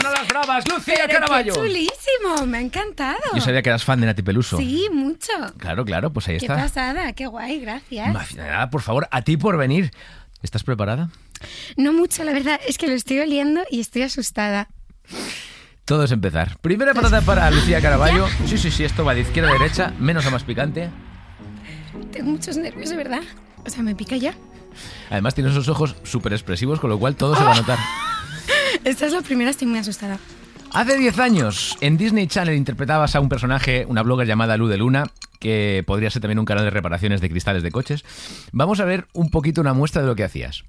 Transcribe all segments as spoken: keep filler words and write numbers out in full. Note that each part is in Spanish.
no las bravas, Lucía Caraballo. ¡Qué chulísimo! Me ha encantado. Yo sabía que eras fan de Nati Peluso. Sí, mucho. Claro, claro, pues ahí Qué está. Qué pasada, qué guay, gracias. Nada, por favor, a ti por venir. ¿Estás preparada? No mucho, la verdad, es que lo estoy oliendo y estoy asustada. Todo es empezar. Primera patata para Lucía Caraballo. Sí, sí, sí, esto va de izquierda a derecha, menos a más picante. Tengo muchos nervios, de verdad. O sea, me pica ya. Además tienes esos ojos súper expresivos, con lo cual todo se va a notar. Esta es la primera, estoy muy asustada. Hace diez años, en Disney Channel interpretabas a un personaje, una blogger llamada Lu de Luna, que podría ser también un canal de reparaciones de cristales de coches. Vamos a ver un poquito una muestra de lo que hacías.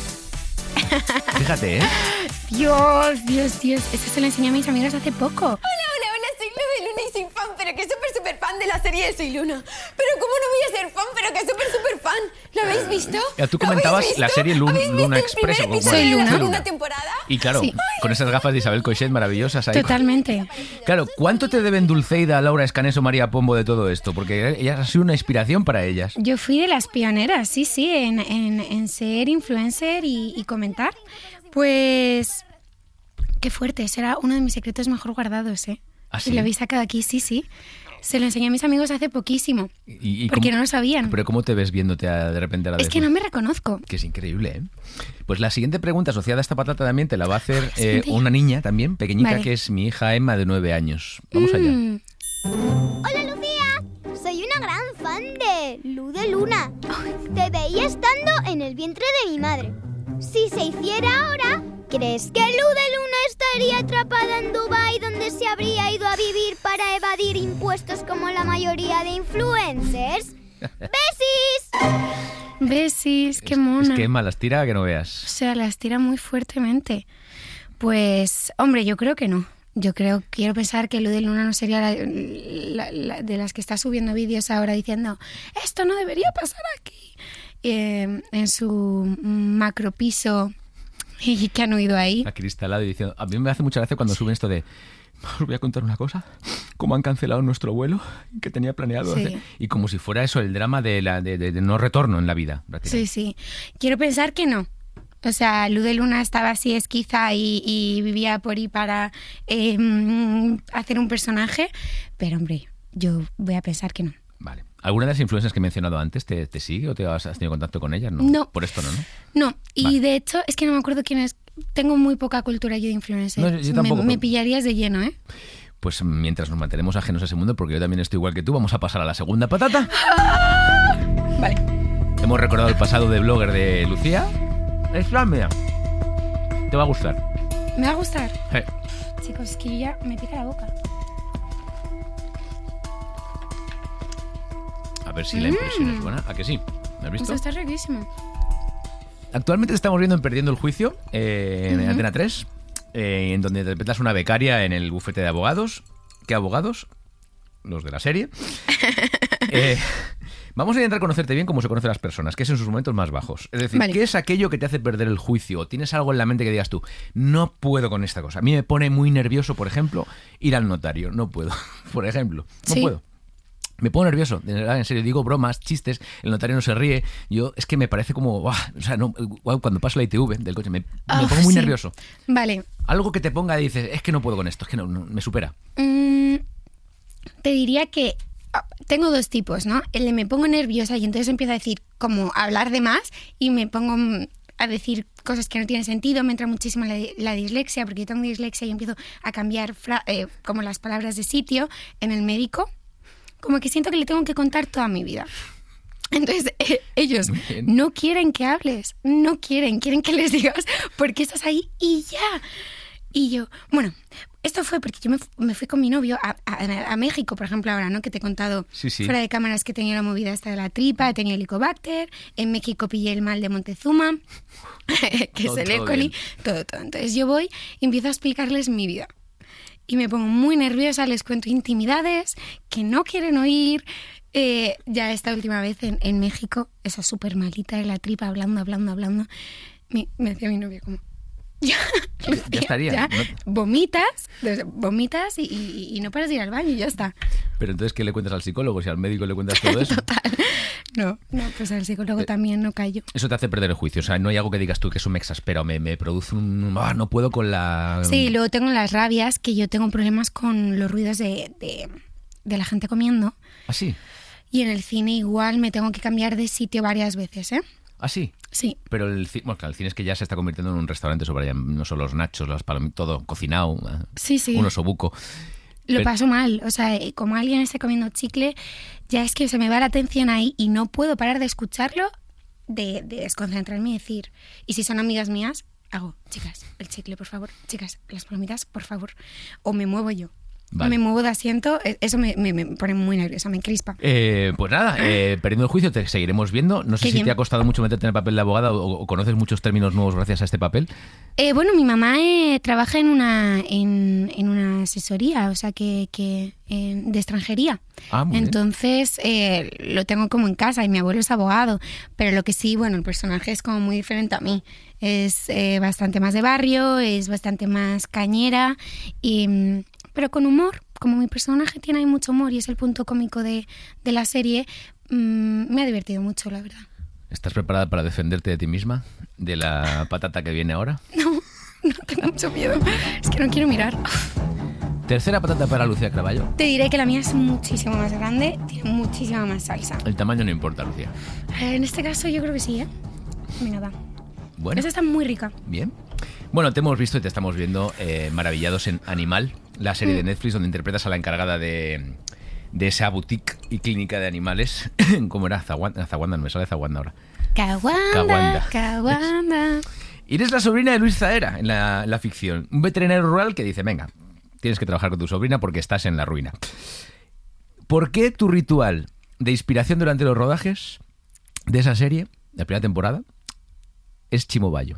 Fíjate, ¿eh? Dios, Dios, Dios. Esto se lo enseñé a mis amigas hace poco. Hola, hola, hola, soy Lu de Luna y soy fan, pero que súper, súper fan de la serie de Soy Luna. Pero ¿cómo no voy a ser fan, pero que súper, súper fan? ¿Lo habéis visto? Ya, tú comentabas la serie Lu- Luna Express. ¿Habéis visto el primer o como- episodio Soy de la Luna. segunda temporada? Y claro, Sí. con esas gafas de Isabel Coixet maravillosas ahí. Totalmente. Claro, ¿cuánto te deben Dulceida, Laura Escanes o María Pombo de todo esto? Porque ellas han sido una inspiración para ellas. Yo fui de las pioneras, sí, sí, en, en, en ser influencer y, y comentar. Pues... Qué fuerte, ese era uno de mis secretos mejor guardados, ¿eh? ¿Ah, sí? Y lo habéis sacado aquí, sí, sí. Se lo enseñé a mis amigos hace poquísimo, Y, y porque cómo- no lo sabían. Pero ¿cómo te ves viéndote a- de repente a la Es vez? que no me reconozco. Que es increíble, ¿eh? Pues la siguiente pregunta asociada a esta patata también te la va a hacer La eh, siguiente ya. una niña también, pequeñita, Vale. que es mi hija Emma, de nueve años. Vamos allá. Mm, Hola Lucía, soy una gran fan de Lu de Luna. Te veía estando en el vientre de mi madre. Si se hiciera ahora, ¿crees que Lu de Luna estaría atrapada en Dubái, donde se habría ido a vivir para evadir impuestos como la mayoría de influencers? ¡Besis! Besis, qué Es- mona. Es que Emma las tira que no O veas. sea, las tira muy fuertemente. Pues, hombre, yo creo que no. Yo creo, quiero pensar que Lu de Luna no sería la, la- la- de las que está subiendo vídeos ahora diciendo esto no debería pasar aquí. Eh, en su macro piso y que han huido ahí. Acristalado y diciendo... A mí me hace mucha gracia cuando suben esto de... Os voy a contar una cosa. Cómo han cancelado nuestro vuelo que tenía planeado Sí. hacer. Y como si fuera eso, el drama de, la, de, de- de no retorno en la vida. Sí, prácticamente. sí. Quiero pensar que no. O sea, Lu de Luna estaba así esquiza y, y vivía por ahí para eh, mm, hacer un personaje. Pero, hombre, yo voy a pensar que no. Vale. ¿Alguna de las influencers que he mencionado antes te, te sigue o te has, has tenido contacto con ellas? No. No. Por esto no, ¿no? No, y Vale. de hecho es que no me acuerdo quién es. Tengo muy poca cultura yo de influencer. No, yo- yo tampoco, me, me pero- pillarías de lleno, ¿eh? Pues mientras nos mantenemos ajenos a ese mundo, porque yo también estoy igual que tú, vamos a pasar a la segunda patata. Vale. Hemos recordado el pasado de blogger de Lucía. Es la mía. Te va a gustar. Me va a gustar. Eh, Chicos, es que yo ya me pica la boca. A ver si la impresión es buena. ¿A que sí? ¿Me has visto? Esto está riquísimo. Actualmente te estamos viendo en Perdiendo el Juicio, eh, en Ujú. Antena tres, eh, en donde interpretas una becaria en el bufete de abogados. ¿Qué abogados? Los de la serie. Eh, vamos a intentar conocerte bien como se conocen las personas, que es en sus momentos más bajos. Es decir, Vale. ¿qué es aquello que te hace perder el juicio? ¿O tienes algo en la mente que digas tú, no puedo con esta cosa? A mí me pone muy nervioso, por ejemplo, ir al notario. No puedo, por ejemplo. No Sí. puedo. Me pongo nervioso, de verdad, en serio, digo bromas, chistes, el notario no se ríe, yo es que me parece como, ¡buah! O sea, no, guau, cuando paso la I T V del coche me, me Ah, pongo muy sí. nervioso. Vale. Algo que te ponga y dices, es que no puedo con esto, es que no, no, me supera. Mm, te diría que ah, tengo dos tipos, ¿no? El de me pongo nerviosa y entonces empiezo a decir, como a hablar de más y me pongo mm, a decir cosas que no tienen sentido, me entra muchísimo la, la dislexia, porque yo tengo dislexia y empiezo a cambiar fra- eh, como las palabras de sitio en el médico. Como que siento que le tengo que contar toda mi vida. Entonces, eh, ellos Muy bien. no quieren que hables, no quieren, quieren que les digas por qué estás ahí y ya. Y yo, bueno, esto fue porque yo me, fu- me fui con mi novio a, a- a México, por ejemplo, ahora, ¿no? Que te he contado Sí, sí. fuera de cámaras que tenía la movida esta de la tripa, he tenido helicobacter, en México pillé el mal de Montezuma, que Todo- es el todo E. coli, bien. todo, todo. Entonces yo voy y empiezo a explicarles mi vida. Y me pongo muy nerviosa, les cuento intimidades que no quieren oír. Eh, ya esta última vez en, en México, esa súper malita de la tripa, hablando, hablando, hablando, me, me decía mi novio como... Ya, Lucía, estaría, ya, ¿no? vomitas, des- vomitas y, y- y no paras de ir al baño y ya está. Pero entonces, ¿qué le cuentas al psicólogo? Si al médico le cuentas todo eso. Total. No, no, pues al psicólogo también no callo. Eso te hace perder el juicio. O sea, no hay algo que digas tú que eso me exaspera o me, me produce un... Ah, no puedo con la... Sí, luego tengo las rabias, que yo tengo problemas con los ruidos de, de, de la gente comiendo. ¿Ah, sí? Y en el cine igual me tengo que cambiar de sitio varias veces, ¿eh? ¿Ah, sí? Sí. Pero el, ci- bueno, claro, el cine es que ya se está convirtiendo en un restaurante sobre ya no solo los nachos, las palomitas, todo cocinado, eh, Sí, sí. un osobuco. Lo Pero- paso mal, o sea, eh, como alguien esté comiendo chicle, ya es que se me va la atención ahí y no puedo parar de escucharlo, de, de desconcentrarme y decir, y si son amigas mías, hago, chicas, el chicle, por favor, chicas, las palomitas, por favor, o me muevo yo. Vale. Me muevo de asiento, eh, eso me, me, me pone muy nerviosa, me crispa. Eh, pues nada, eh, perdiendo el juicio te seguiremos viendo. No sé Qué si bien. te ha costado mucho meterte en el papel de abogada o, o conoces muchos términos nuevos gracias a este papel. Eh, bueno, mi mamá eh, trabaja en una, en, en una asesoría, o sea, que, que eh, de extranjería. Ah, muy bien. Entonces eh, lo tengo como en casa y mi abuelo es abogado, pero lo que sí, bueno, el personaje es como muy diferente a mí. Es eh, bastante más de barrio, es bastante más cañera, y, mm, pero con humor. Como mi personaje tiene ahí mucho humor y es el punto cómico de, de la serie, mmm, me ha divertido mucho, la verdad. ¿Estás preparada para defenderte de ti misma? ¿De la patata que viene ahora? No, no tengo mucho miedo. Es que no quiero mirar. Tercera patata para Lucía Caraballo. Te diré que la mía es muchísimo más grande, tiene muchísima más salsa. El tamaño no importa, Lucía. Eh, En este caso yo creo que sí, ¿eh? Venga, va. Bueno, Esta está muy rica. bien. Bueno, te hemos visto y te estamos viendo eh, maravillados en Animal, la serie de Netflix donde interpretas a la encargada de, de esa boutique y clínica de animales. ¿Cómo era? Zaguanda, Zaguanda, no me sale Zaguanda ahora. Caguanda, Caguanda. caguanda. Y eres la sobrina de Luis Zaera en la, la ficción. Un veterinario rural que dice, venga, tienes que trabajar con tu sobrina porque estás en la ruina. ¿Por qué tu ritual de inspiración durante los rodajes de esa serie, la primera temporada, es Chimo Bayo?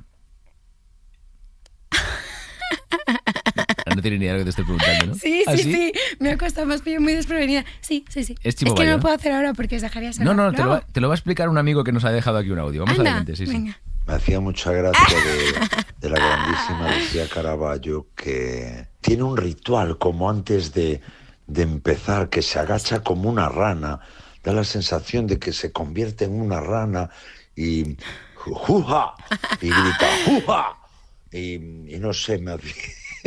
No tiene ni idea de lo que te estoy preguntando, ¿no? Sí, ¿Ah, sí, sí. Me ha costado más pillo muy desprevenida. Sí, sí, sí. Es Chimo que Bayo, no ¿no? lo puedo hacer ahora porque os dejaría sola. No, no, te lo, va, hago? te lo va a explicar un amigo que nos ha dejado aquí un audio. Vamos Anda, adelante, sí, sí. venga. Me hacía mucha gracia de, de la grandísima Lucía Caraballo, que tiene un ritual como antes de, de empezar, que se agacha como una rana, da la sensación de que se convierte en una rana y ¡juja! Y grita ¡juja! Y, y no sé, me hacía...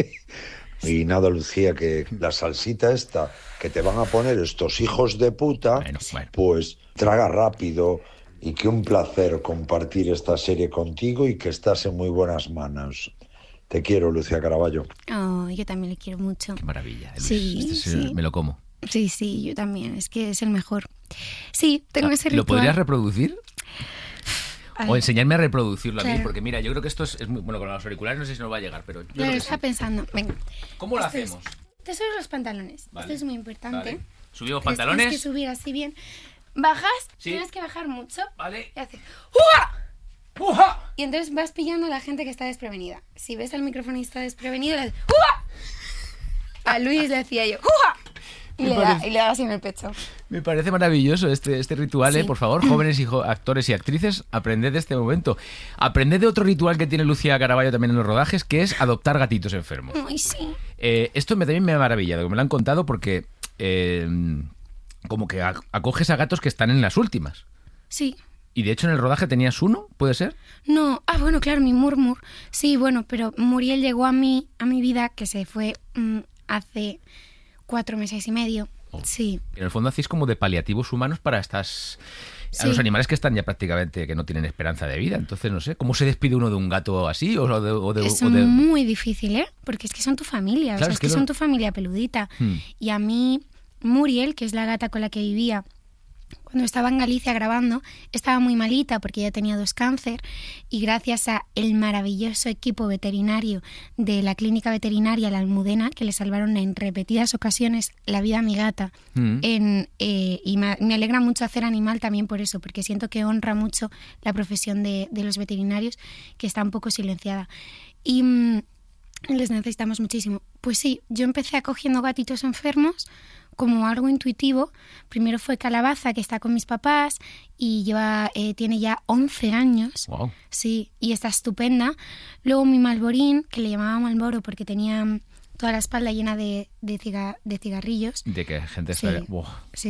Y nada, Lucía, que la salsita esta que te van a poner estos hijos de puta, Bueno, bueno. pues traga rápido. Y que un placer compartir esta serie contigo y que estás en muy buenas manos. Te quiero, Lucía Caraballo. Oh, yo también le quiero mucho. Qué maravilla. Luis. Sí, Este es el- sí. Me lo como. Sí, sí, yo también. Es que es el mejor. Sí, tengo Ah, ese ¿Lo ritual. podrías reproducir? Ay, O enseñarme a reproducirlo a mí, Claro. porque mira, yo creo que esto es, es muy bueno con los auriculares, no sé si nos va a llegar, pero yo Claro, creo que estaba sí. pensando. Venga. ¿Cómo lo Esto es- hacemos? Te subes los pantalones. Vale. Esto es muy importante. Vale. Subimos Tienes- pantalones. Tienes que subir así bien. Bajas, Sí. tienes que bajar mucho. Vale. Y haces ¡Uah! ¡Uja! Y entonces vas pillando a la gente que está desprevenida. Si ves al microfonista desprevenido, le haces ¡Uah! A Luis le decía yo ¡Uah! Y Me le, da, parece- y le das así en el pecho. Me parece maravilloso este, este ritual, Sí. ¿eh? Por favor, jóvenes y jo- actores y actrices, aprended de este momento. Aprended de otro ritual que tiene Lucía Caraballo también en los rodajes, que es adoptar gatitos enfermos. Ay, sí. Eh, esto me, también me ha maravillado, me lo han contado porque eh, como que ac- acoges a gatos que están en las últimas. Sí. Y de hecho en el rodaje tenías uno, ¿puede ser? No, ah, bueno, claro, mi Murmur. Sí, bueno, pero Muriel llegó a mí, a mi vida, que se fue mm, hace cuatro meses y medio. Oh. Sí. En el fondo hacéis como de paliativos humanos para estas... A Sí. los animales que están ya prácticamente, que no tienen esperanza de vida. Entonces, no sé, ¿cómo se despide uno de un gato así? O de, o de- Es o de- muy difícil, ¿eh? Porque es que son tu familia, o Claro, sea, es es que, que lo- son tu familia peludita. Hmm. Y a mí, Muriel, que es la gata con la que vivía, cuando estaba en Galicia grabando, estaba muy malita porque ya tenía dos cáncer y gracias a el maravilloso equipo veterinario de la clínica veterinaria La Almudena, que le salvaron en repetidas ocasiones la vida a mi gata, Mm. en, eh, y me, me alegra mucho hacer Animal también por eso, porque siento que honra mucho la profesión de, de los veterinarios, que está un poco silenciada. Y mm, les necesitamos muchísimo. Pues sí, yo empecé acogiendo gatitos enfermos como algo intuitivo. Primero fue Calabaza, que está con mis papás y lleva, eh, tiene ya once años. Wow. Sí, y está estupenda. Luego mi Malborín, que le llamaba Malboro porque tenía toda la espalda llena de, de, ciga- de cigarrillos. De que gente Sí. está... Buah. Sí, sí.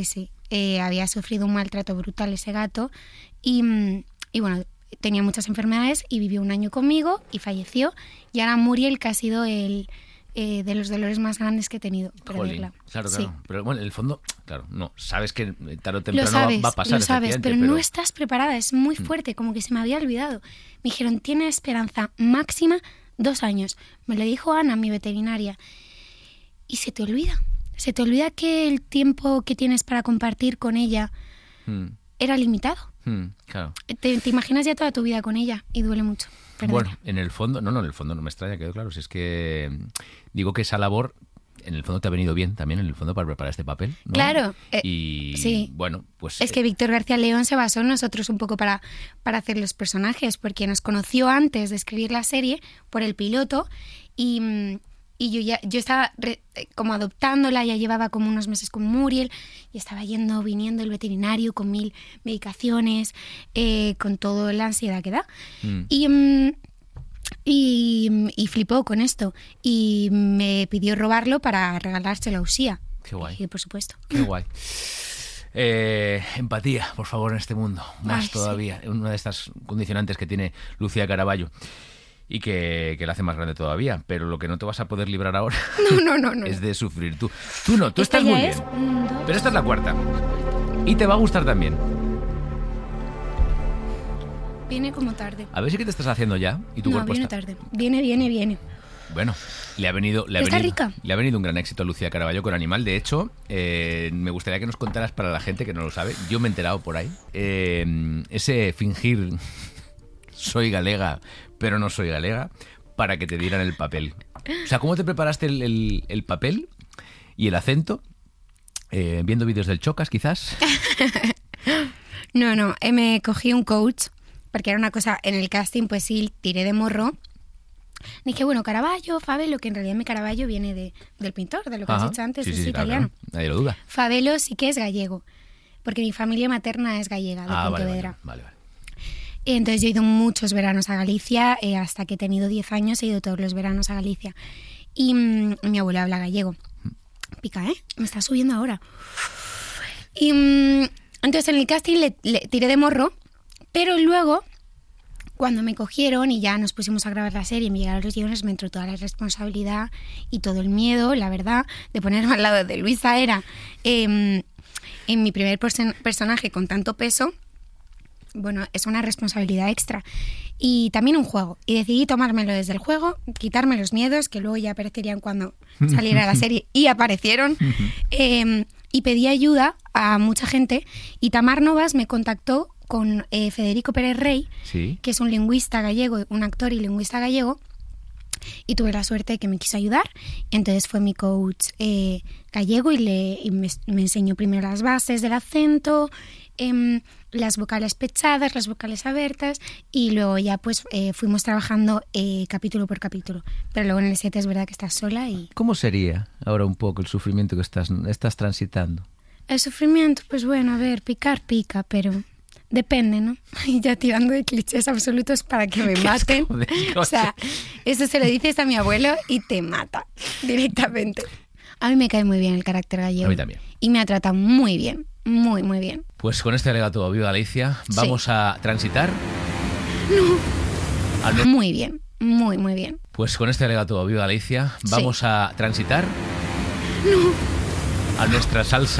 eh, había sufrido un maltrato brutal ese gato y, y bueno, tenía muchas enfermedades y vivió un año conmigo y falleció. Y ahora Muriel, que ha sido el eh, de los dolores más grandes que he tenido, perderla. Jolín, claro, Sí. claro. Pero bueno, en el fondo, claro, no, sabes que tarde o Lo temprano sabes, va a pasar. lo sabes, pero, efectivamente, no estás preparada, es muy fuerte, como que se me había olvidado. Me dijeron, tiene esperanza máxima dos años. Me lo dijo Ana, mi veterinaria. Y se te olvida, se te olvida que el tiempo que tienes para compartir con ella Mm, era limitado. mm, claro. Te, te imaginas ya toda tu vida con ella y duele mucho. perderla. Bueno, en el fondo, no, no, en el fondo no me extraña, quedó claro. Si es que mm, digo que esa labor, en el fondo te ha venido bien también, en el fondo, para preparar este papel, ¿no? Claro, eh, y sí. bueno, pues... Es que Víctor García León se basó en nosotros un poco para, para hacer los personajes, porque nos conoció antes de escribir la serie por el piloto y, mm, y yo ya yo estaba re- como adoptándola, ya llevaba como unos meses con Muriel y estaba yendo, viniendo el veterinario con mil medicaciones, eh, con toda la ansiedad que da. Mm. Y... mm, Y, y flipó con esto y me pidió robarlo para regalárselo a Usía. Qué guay. Y por supuesto. Qué guay. Eh, empatía, por favor, en este mundo. Más Ay, todavía. Una de estas condicionantes que tiene Lucía Caraballo y que, que la hace más grande todavía. Pero lo que no te vas a poder librar ahora No, no, no, no. es de sufrir tú. Tú no, tú Esta estás muy ya bien. es un, dos. Pero esta es la cuarta. Y te va a gustar también. Viene como tarde. A ver si que te estás haciendo ya y tu No, cuerpo viene está... tarde. Viene, viene, viene. Bueno, le ha venido, le ha Está venido, rica. le ha venido un gran éxito a Lucía Caraballo con Animal. De hecho, eh, me gustaría que nos contaras para la gente que no lo sabe. Yo me he enterado por ahí. Eh, ese fingir soy galega, pero no soy galega, para que te dieran el papel. O sea, ¿cómo te preparaste el, el- el papel y el acento? Eh, viendo vídeos del Chocas, quizás. No, no. eh, Me cogí un coach porque era una cosa en el casting, pues sí, tiré de morro. Dije, bueno, Caravaggio, Fabelo, que en realidad mi Caravaggio viene de, del pintor, de lo que Ajá. has dicho antes, Sí, es sí, claro, italiano. claro. Nadie lo duda. Fabelo sí que es gallego, porque mi familia materna es gallega, de Ah, vale, vale, Pontevedra. vale, vale. Entonces yo he ido muchos veranos a Galicia, eh, hasta que he tenido diez años he ido todos los veranos a Galicia. Y mm, mi abuela habla gallego. Pica, ¿eh? Me está subiendo ahora. Y mm, entonces en el casting le, le tiré de morro, pero luego, cuando me cogieron y ya nos pusimos a grabar la serie y me llegaron los guiones, me entró toda la responsabilidad y todo el miedo, la verdad, de ponerme al lado de Luisa Era eh, en mi primer person- personaje con tanto peso. Bueno, es una responsabilidad extra y también un juego. Y decidí tomármelo desde el juego, quitarme los miedos, que luego ya aparecerían cuando saliera la serie, y aparecieron. Eh, y pedí ayuda a mucha gente y Tamar Novas me contactó con eh, Federico Pérez Rey, Sí. que es un lingüista gallego, un actor y lingüista gallego, y tuve la suerte de que me quiso ayudar. Entonces fue mi coach eh, gallego y, le, y me, me enseñó primero las bases del acento, em, las vocales pechadas, las vocales abiertas, y luego ya pues eh, fuimos trabajando eh, capítulo por capítulo. Pero luego en el set es verdad que estás sola y... ¿Cómo sería ahora un poco el sufrimiento que estás, estás transitando? El sufrimiento, pues bueno, a ver, picar pica, pero... Depende, ¿no? Y ya tirando de clichés absolutos para que me maten. asco de O sea, eso se lo dices a mi abuelo y te mata directamente. A mí me cae muy bien el carácter gallego. A mí también. Y me ha tratado muy bien, muy, muy bien. Pues con este alegato a Viva Galicia vamos a transitar. al nue- Muy bien, muy, muy bien. Pues con este alegato a Viva Galicia vamos a transitar a nuestra salsa